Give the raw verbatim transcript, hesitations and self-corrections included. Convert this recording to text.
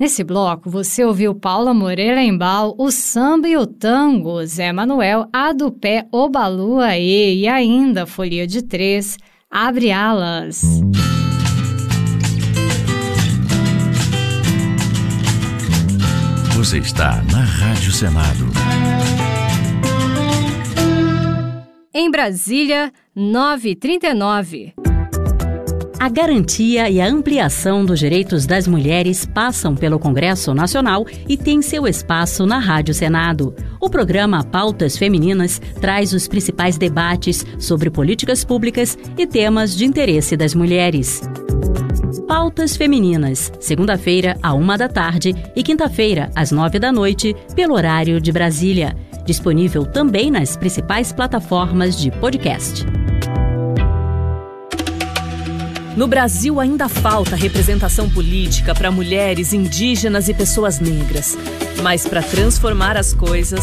Nesse bloco, você ouviu Paula Moreira Embal, o samba e o tango, Zé Manuel, a do pé, o balu aê, e ainda Folia de Três, Abre Alas. Você está na Rádio Senado. Em Brasília, nove e trinta e nove. A garantia e a ampliação dos direitos das mulheres passam pelo Congresso Nacional e tem seu espaço na Rádio Senado. O programa Pautas Femininas traz os principais debates sobre políticas públicas e temas de interesse das mulheres. Pautas Femininas, segunda-feira, à uma da tarde e quinta-feira, às nove da noite, pelo horário de Brasília. Disponível também nas principais plataformas de podcast. No Brasil ainda falta representação política para mulheres, indígenas e pessoas negras. Mas para transformar as coisas,